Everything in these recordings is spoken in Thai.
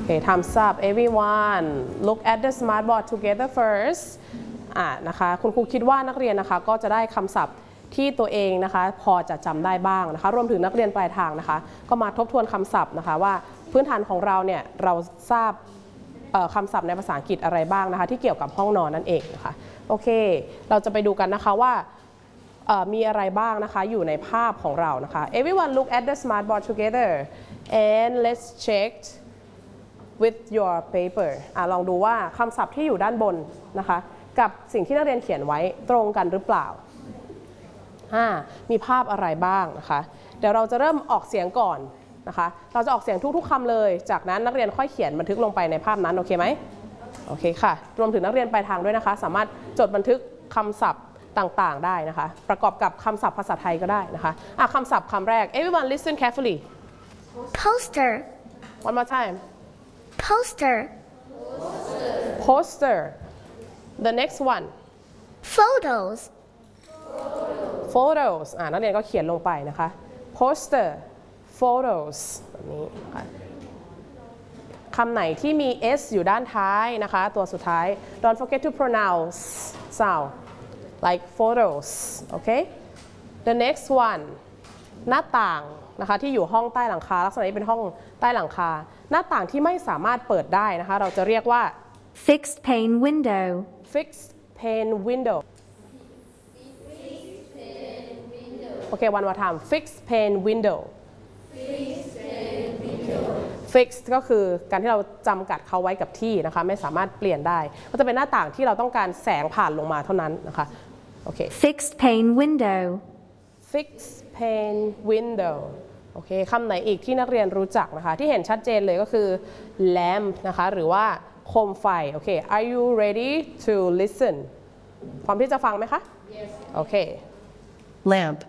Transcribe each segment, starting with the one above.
Okay, thumbs up everyone. Look at the smartboard together first. นะคะคุณครูคิดว่านักเรียนนะคะก็จะได้คำศัพท์ที่ตัวเองนะคะพอจะจำได้บ้างนะคะรวมถึงนักเรียนปลายทางนะคะก็มาทบทวนคำศัพท์นะคะว่าพื้นฐานของเราเนี่ยเราทราบคำศัพท์ในภาษาอังกฤษอะไรบ้างนะคะที่เกี่ยวกับห้องนอนนั่นเองนะคะโอเคเราจะไปดูกันนะคะว่ามีอะไรบ้างนะคะอยู่ในภาพของเรานะคะ Everyone look at the smartboard together and let's check with your paper ลองดูว่าคำศัพท์ที่อยู่ด้านบนนะคะกับสิ่งที่นักเรียนเขียนไว้ตรงกันหรือเปล่ามีภาพอะไรบ้างนะคะเดี๋ยวเราจะเริ่มออกเสียงก่อนนะคะเราจะออกเสียงทุกๆคำเลยจากนั้นนักเรียนค่อยเขียนบันทึกลงไปในภาพนั้นโอเคไหมโอเคค่ะรวมถึงนักเรียนปลายทางด้วยนะคะสามารถจดบันทึกคำศัพท์ต่างๆได้นะคะประกอบกับคำศัพท์ภาษาไทยก็ได้นะคะคำศัพท์คำแรก Everyone listen carefully Poster One more time Poster Poster The next one Photos Photos นักเรียนก็เขียนลงไปนะคะ Poster Photos แบบนี้นะคะคำไหนที่มี s อยู่ด้านท้ายนะคะตัวสุดท้าย Don't forget to pronounce sound like photos okay The next one หน้าต่างนะคะที่อยู่ห้องใต้หลังคาลักษณะนี้เป็นห้องใต้หลังคาหน้าต่างที่ไม่สามารถเปิดได้นะคะเราจะเรียกว่า Fixed pane window Fixed pane windowโอเค one more time Fixed pane window Fixed ก็คือการที่เราจำกัดเขาไว้กับที่นะคะไม่สามารถเปลี่ยนได้ก็จะเป็นหน้าต่างที่เราต้องการแสงผ่านลงมาเท่านั้นนะคะโอเค Fixed pane window Fixed pane window โอเคคำไหนอีกที่นักเรียนรู้จักนะคะที่เห็นชัดเจนเลยก็คือ lamp นะคะหรือว่าโคมไฟโอเค Are you ready to listen พร้อมที่จะฟังไหมคะ Yes โอเค Lamp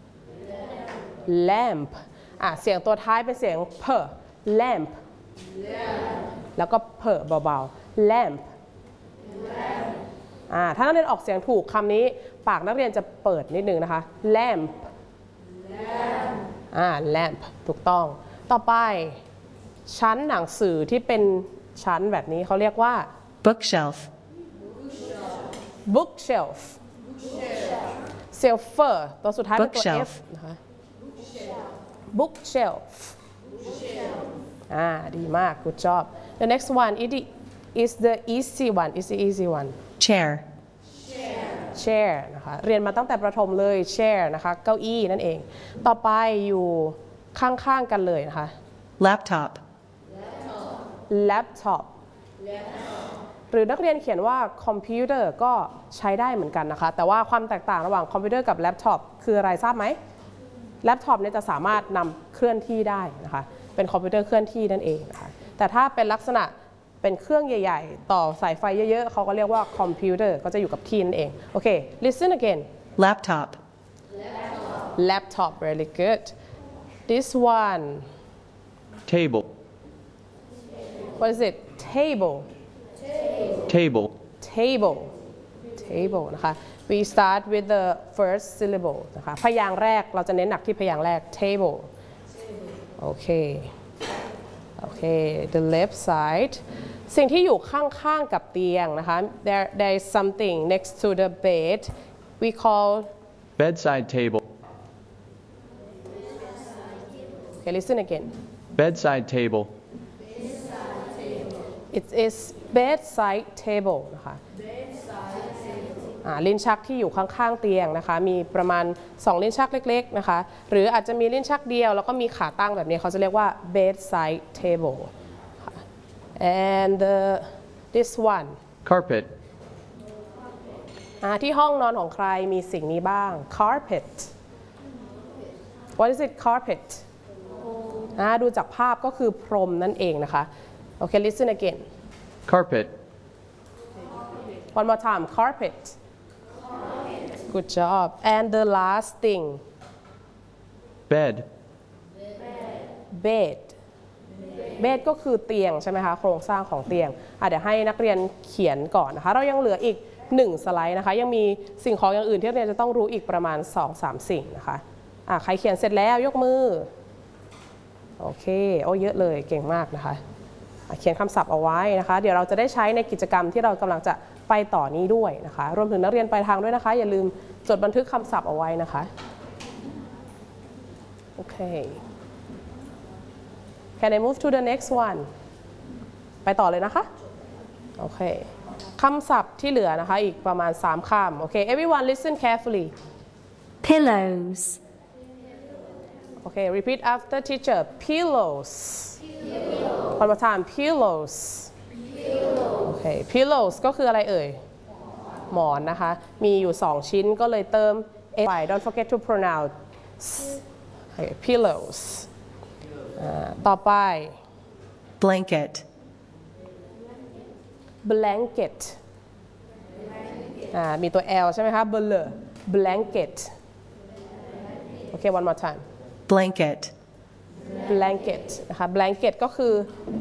lamp เสียงตัวท้ายเป็นเสียงเพอ lamp แล้วก็เพอเบาๆ lamp ถ้านักเรียนออกเสียงถูกคำนี้ปากนักเรียนจะเปิดนิดนึงนะคะ lamp lamp ถูกต้องต่อไปชั้นหนังสือที่เป็นชั้นแบบนี้เขาเรียกว่า bookshelf bookshelf shelfer ตัวสุดท้ายเป็นตัว f นะคะ bookshelf ดีมาก good job the next one is the easy one is the easy one chair chair นะคะเรียนมาตั้งแต่ประถมเลย chair นะคะเก้าอี้นั่นเองต่อไปอยู่ข้างๆกันเลยนะคะ laptop laptop หรือนักเรียนเขียนว่าคอมพิวเตอร์ก็ใช้ได้เหมือนกันนะคะแต่ว่าความแตกต่างระหว่างคอมพิวเตอร์กับแล็ปท็อปคืออะไรทราบไหมแล็ปท็อปเนี่ยจะสามารถนำเคลื่อนที่ได้นะคะเป็นคอมพิวเตอร์เคลื่อนที่นั่นเองนะคะแต่ถ้าเป็นลักษณะเป็นเครื่องใหญ่ๆต่อสายไฟเยอะๆเขาก็เรียกว่าคอมพิวเตอร์ก็จะอยู่กับที่นั่นเองโอเค listen again laptop laptop really good this one table what is it table table table นะคะ we start with the first syllable นะคะพยางค์แรกเราจะเน้นหนักที่พยางค์แรก table โอเค the left side สิ่งที่อยู่ข้างๆกับเตียงนะคะ there is something next to the bed we call bedside table okay listen again bedside table it is bedside table นะคะลิ้นชักที่อยู่ข้างๆเตียงนะคะมีประมาณ2ลิ้นชักเล็กๆนะคะหรืออาจจะมีลิ้นชักเดียวแล้วก็มีขาตั้งแบบนี้เขาจะเรียกว่า bedside table and this one carpet ที่ห้องนอนของใครมีสิ่งนี้บ้าง carpet what is it carpet ดูจากภาพก็คือพรมนั่นเองนะคะโอเค listen again carpet one more time carpet good job and the last thing bed bed ก็คือเตียงใช่ไหมคะโครงสร้างของเตียงเดี๋ยวให้นักเรียนเขียนก่อนนะคะเรายังเหลืออีก1สไลด์นะคะยังมีสิ่งของอย่างอื่นที่นักเรียนจะต้องรู้อีกประมาณ 2-3 สิ่งนะคะใครเขียนเสร็จแล้วยกมือโอเคโอ้เยอะเลยเก่งมากนะคะเขียนคำศัพท์เอาไว้นะคะเดี๋ยวเราจะได้ใช้ในกิจกรรมที่เรากำลังจะไปต่อนี้ด้วยนะคะรวมถึงนักเรียนปลายทางด้วยนะคะอย่าลืมจดบันทึกคำศัพท์เอาไว้นะคะโอเค Can I move to the next one ไปต่อเลยนะคะโอเคคำศัพท์ที่เหลือนะคะอีกประมาณ3คำโอเค everyone listen carefully pillows, okay repeat after teacher pillows one more time pillows okay pillows ก็คืออะไรเอ่ยหมอนนะคะมีอยู่2ชิ้นก็เลยเติม s ไป don't forget to pronounce okay, pillows ต่อไป blanket, blanket มีตัว L ใช่ไหมคะ blanket โอเค one more time blanket, blanket นะคะ blanket ก็คือ